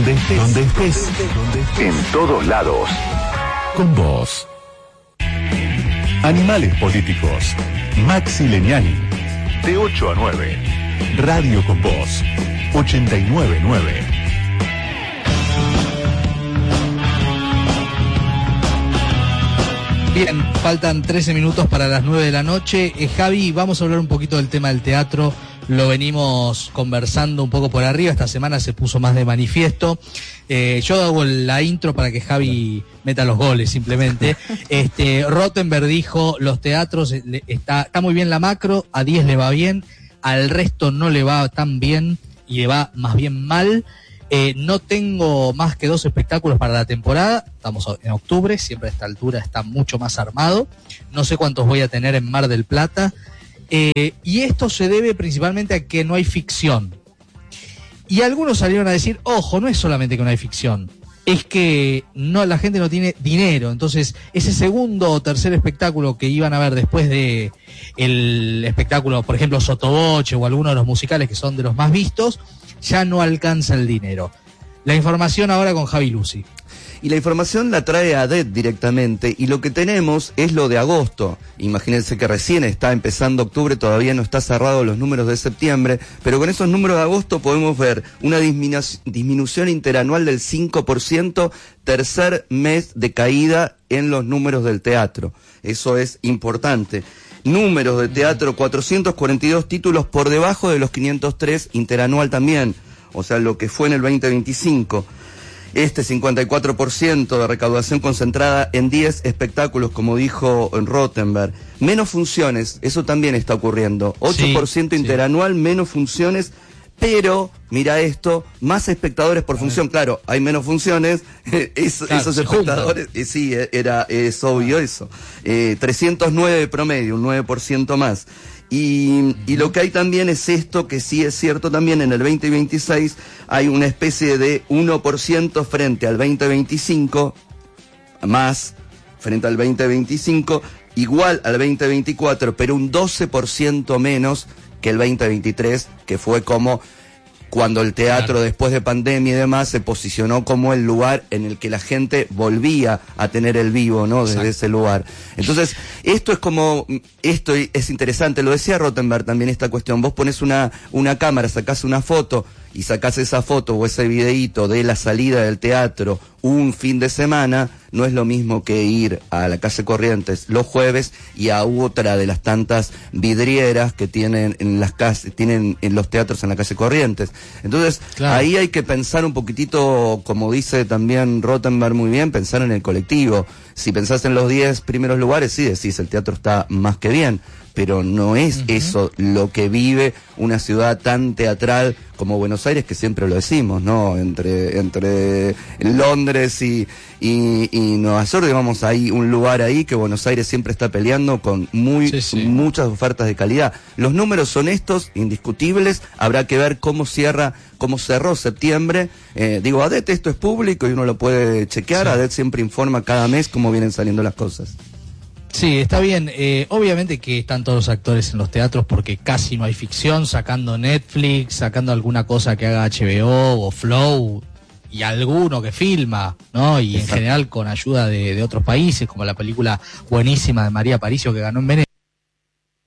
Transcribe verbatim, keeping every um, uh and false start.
Donde estés, donde estés, en todos lados. Con vos. Animales políticos. Maxi Leniani. De ocho a nueve. Radio con vos. ochenta y nueve nueve. Bien, faltan trece minutos para las nueve de la noche. Eh, Javi, vamos a hablar un poquito del tema del teatro. Lo venimos conversando un poco por arriba. Esta semana se puso más de manifiesto. Eh, yo hago la intro para que Javi meta los goles, simplemente. Este, Rottenberg dijo, los teatros, está, está muy bien la macro, a diez le va bien, al resto no le va tan bien y le va más bien mal. Eh, no tengo más que dos espectáculos para la temporada. Estamos en octubre, siempre a esta altura está mucho más armado. No sé cuántos voy a tener en Mar del Plata. Eh, y esto se debe principalmente a que no hay ficción. Y algunos salieron a decir, ojo, no es solamente que no hay ficción, es que no, la gente no tiene dinero. Entonces, ese segundo o tercer espectáculo que iban a ver después de el espectáculo, por ejemplo, Sotoboche o alguno de los musicales que son de los más vistos, ya no alcanza el dinero. La información ahora con Javi Lucy. Y la información la trae A D E T directamente, y lo que tenemos es lo de agosto. Imagínense que recién está empezando octubre, todavía no está cerrado los números de septiembre, pero con esos números de agosto podemos ver una disminu disminución interanual del cinco por ciento, tercer mes de caída en los números del teatro. Eso es importante. Números de teatro, cuatrocientos cuarenta y dos títulos por debajo de los quinientos tres interanual también, o sea, lo que fue en el veinte veinticinco. Este cincuenta y cuatro por ciento de recaudación concentrada en diez espectáculos, como dijo Rottenberg. Menos funciones, eso también está ocurriendo. ocho por ciento sí, interanual, sí. Menos funciones, pero, mira esto, más espectadores por función. Claro, hay menos funciones, es, claro, esos espectadores, eh, sí, era, es obvio eso. Eh, trescientos nueve de promedio, un nueve por ciento más. Y, y lo que hay también es esto, que sí es cierto también, en el veinte veintiséis hay una especie de uno por ciento frente al veinte veinticinco, más frente al veinte veinticinco, igual al veinte veinticuatro, pero un doce por ciento menos que el veinte veintitrés, que fue como cuando el teatro, claro, después de pandemia y demás, se posicionó como el lugar en el que la gente volvía a tener el vivo, ¿no? Desde Exacto. ese lugar. Entonces, esto es como, esto es interesante, lo decía Rottenberg también, esta cuestión. Vos pones una, una cámara, sacás una foto, y sacás esa foto o ese videíto de la salida del teatro un fin de semana, no es lo mismo que ir a la calle Corrientes los jueves y a otra de las tantas vidrieras que tienen en las casas, tienen en los teatros en la calle Corrientes. Entonces, claro, ahí hay que pensar un poquitito, como dice también Rottenberg muy bien, pensar en el colectivo. Si pensás en los diez primeros lugares, sí decís, el teatro está más que bien, pero no es uh-huh. eso lo que vive una ciudad tan teatral como Buenos Aires, que siempre lo decimos, ¿no? Entre, entre Londres y, y, y Nueva York, digamos, hay un lugar ahí que Buenos Aires siempre está peleando con muy sí, sí. muchas ofertas de calidad. Los números son estos, indiscutibles, habrá que ver cómo cierra, cómo cerró septiembre. Eh, digo, A D E T esto es público y uno lo puede chequear, sí. A D E T siempre informa cada mes cómo vienen saliendo las cosas. Sí, está bien. Eh, obviamente que están todos los actores en los teatros porque casi no hay ficción, sacando Netflix, sacando alguna cosa que haga H B O o Flow y alguno que filma, ¿no? Y Exacto. en general con ayuda de, de otros países, como la película buenísima de María Aparicio que ganó en Venecia.